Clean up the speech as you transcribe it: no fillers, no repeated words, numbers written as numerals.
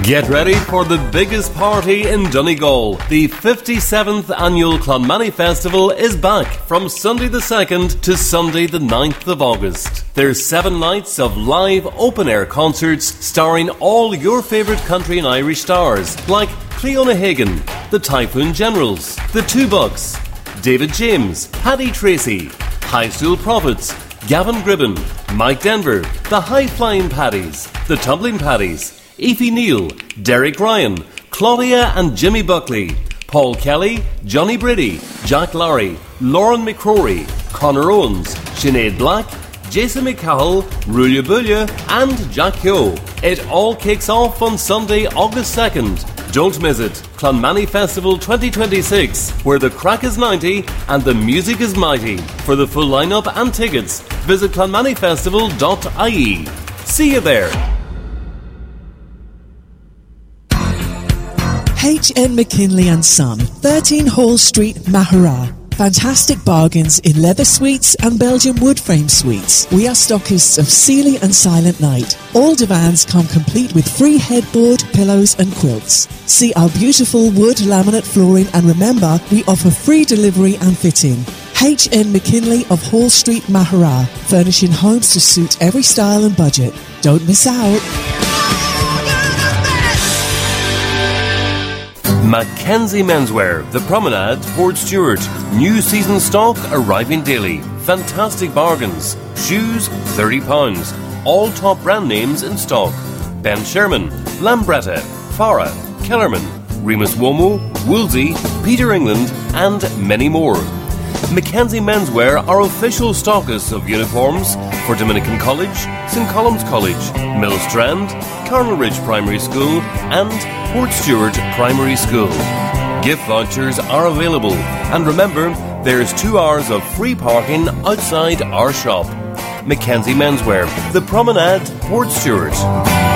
Get ready for the biggest party in Donegal. The 57th annual Clonmany Festival is back from Sunday the 2nd to Sunday the 9th of August. There's 7 nights of live open-air concerts starring all your favourite country and Irish stars like Cleona Hagan, the Typhoon Generals, the Two Bucks, David James, Paddy Tracy, High Stool Prophets, Gavin Gribben, Mike Denver, the High Flying Paddies, the Tumbling Paddies, Aoife Neal, Derek Ryan, Claudia and Jimmy Buckley, Paul Kelly, Johnny Brady, Jack Lowry, Lauren McCrory, Conor Owens, Sinead Black, Jason McCowell, Rulia Bulia and Jack Hyo. It all kicks off on Sunday, August 2nd. Don't miss it. Clonmany Festival 2026, where the crack is 90 and the music is mighty. For the full lineup and tickets, visit clonmanyfestival.ie. See you there. H.N. McKinley & Son, 13 Hall Street, Mahara. Fantastic bargains in leather suites and Belgian wood frame suites. We are stockists of Sealy and Silent Night. All divans come complete with free headboard, pillows and quilts. See our beautiful wood laminate flooring and remember, we offer free delivery and fitting. H.N. McKinley of Hall Street, Mahara. Furnishing homes to suit every style and budget. Don't miss out. Mackenzie Menswear, The Promenade, Port Stewart. New season stock arriving daily. Fantastic bargains. Shoes, £30. All top brand names in stock. Ben Sherman, Lambretta, Farah, Kellerman, Remus Womo, Woolsey, Peter England, and many more. Mackenzie Menswear are official stockists of uniforms for Dominican College, St. Colum's College, Millstrand, Carnal Ridge Primary School and Port Stewart Primary School. Gift vouchers are available and remember, there's 2 hours of free parking outside our shop. Mackenzie Menswear, The Promenade, Port Stewart.